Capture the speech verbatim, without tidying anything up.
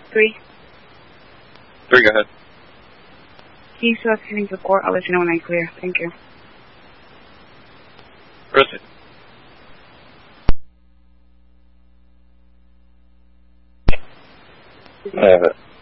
Three. Three, go ahead. He's uh, heading to court. I'll let you know when I clear. Thank you. Proceed. I have it.